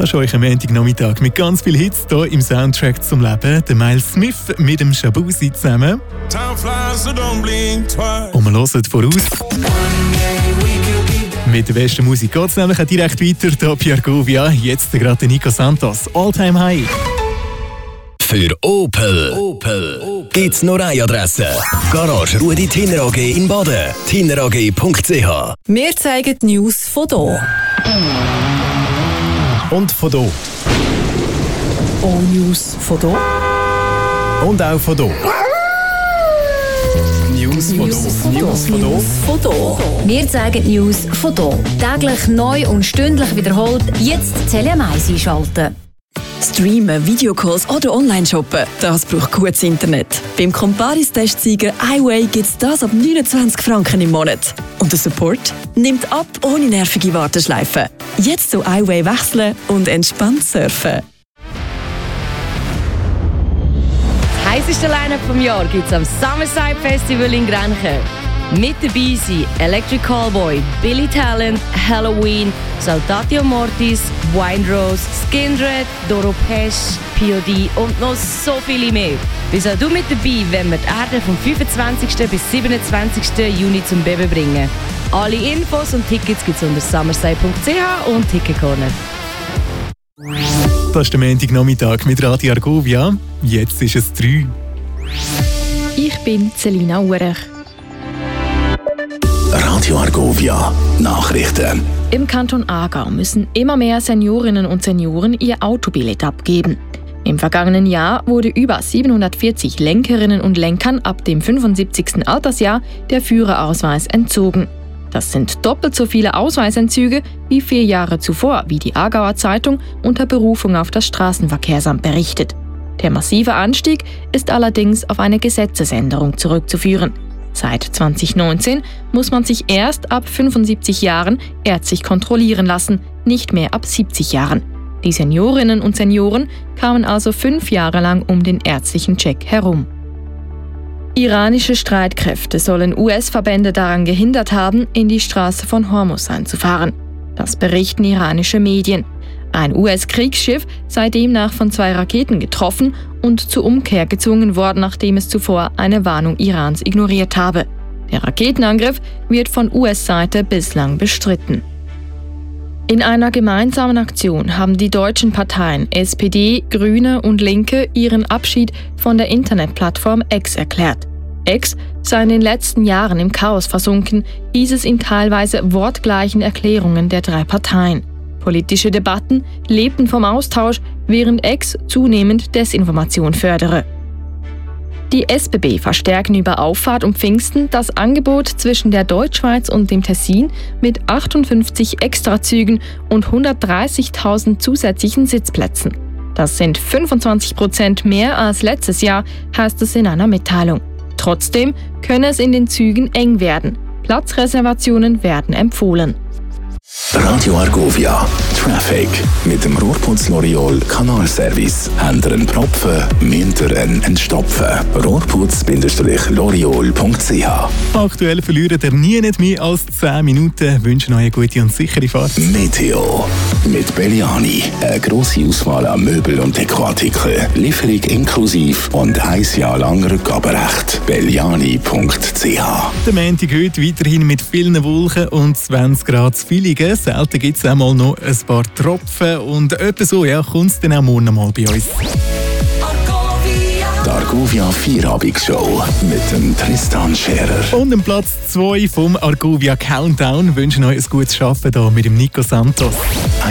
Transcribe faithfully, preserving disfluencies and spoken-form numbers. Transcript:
Kannst du euch am Montagnachmittag mit ganz vielen Hits hier im Soundtrack zum Leben, der Miles Smith mit dem Shabuzi zusammen. Und wir hören voraus. Mit der besten Musik geht es nämlich auch direkt weiter. Hier bei Argovia, jetzt gerade Nico Santos, All Time High. Für Opel, Opel. Gibt's nur eine Adresse. Garage Rudi Tinner A G in Baden. tinner a g punkt c h. Wir zeigen die News von hier. Und von hier. All News von hier. Und auch von hier. News von hier. News von hier. Wir zeigen die News von hier. Täglich neu und stündlich wiederholt. Jetzt Tele am eins einschalten. Streamen, Videocalls oder Online-Shoppen, das braucht gutes Internet. Beim Comparis-Testsieger iWay gibt es das ab neunundzwanzig Franken im Monat. Und der Support nimmt ab ohne nervige Warteschleifen. Jetzt zu iWay wechseln und entspannt surfen. Das heisseste Line-Up vom Jahr gibt es am Summerside Festival in Grenchen. Mit dabei sind Electric Callboy, Billy Talent, Halloween, Saltatio Mortis, Windrose, Skindred, Doro Pesch, P O D und noch so viele mehr. Bist auch du mit dabei, wenn wir die Erde vom fünfundzwanzigsten bis siebenundzwanzigsten Juni zum Beben bringen. Alle Infos und Tickets gibt es unter summerside punkt c h und Ticketcorner. Das ist der Montagnachmittag mit Radio Argovia. Jetzt ist es drei. Ich bin Selina Urech. Radio Argovia Nachrichten. Im Kanton Aargau müssen immer mehr Seniorinnen und Senioren ihr Autobillett abgeben. Im vergangenen Jahr wurde über siebenhundertvierzig Lenkerinnen und Lenkern ab dem fünfundsiebzigsten Altersjahr der Führerausweis entzogen. Das sind doppelt so viele Ausweisentzüge wie vier Jahre zuvor, wie die Aargauer Zeitung unter Berufung auf das Straßenverkehrsamt berichtet. Der massive Anstieg ist allerdings auf eine Gesetzesänderung zurückzuführen. Seit zweitausendneunzehn muss man sich erst ab fünfundsiebzig Jahren ärztlich kontrollieren lassen, nicht mehr ab siebzig Jahren. Die Seniorinnen und Senioren kamen also fünf Jahre lang um den ärztlichen Check herum. Iranische Streitkräfte sollen U S-Verbände daran gehindert haben, in die Straße von Hormuz einzufahren. Das berichten iranische Medien. Ein U S-Kriegsschiff sei demnach von zwei Raketen getroffen und zur Umkehr gezwungen worden, nachdem es zuvor eine Warnung Irans ignoriert habe. Der Raketenangriff wird von U S-Seite bislang bestritten. In einer gemeinsamen Aktion haben die deutschen Parteien S P D, Grüne und Linke ihren Abschied von der Internetplattform X erklärt. X sei in den letzten Jahren im Chaos versunken, hieß es in teilweise wortgleichen Erklärungen der drei Parteien. Politische Debatten lebten vom Austausch, während X zunehmend Desinformation fördere. Die S B B verstärken über Auffahrt um Pfingsten das Angebot zwischen der Deutschschweiz und dem Tessin mit achtundfünfzig Extrazügen und hundertdreißigtausend zusätzlichen Sitzplätzen. Das sind fünfundzwanzig Prozent mehr als letztes Jahr, heißt es in einer Mitteilung. Trotzdem könne es in den Zügen eng werden. Platzreservationen werden empfohlen. Radio Argovia Traffic mit dem Rohrputz L'Oreal Kanalservice. Händeren Propfen, Münteren entstopfen. rohrputz L'Oreal punkt c h. Aktuell verlieren ihr nie nicht mehr als zehn Minuten. Wünschen euch eine gute und sichere Fahrt. Meteo mit Belliani. Eine grosse Auswahl an Möbel und Dekoartikeln. Lieferung inklusiv und ein Jahr lang Rückgaberecht. belliani punkt c h. Der Montag heute weiterhin mit vielen Wolken und zwanzig Grad zu Villingen. Selten gibt es einmal noch ein paar Tropfen und etwa so ja, kommt es dann auch morgen mal bei uns. Die Argovia Vierabendsshow mit dem Tristan Scherer. Und am Platz zwei vom Argovia Countdown wünschen euch ein gutes Arbeiten hier mit dem Nico Santos.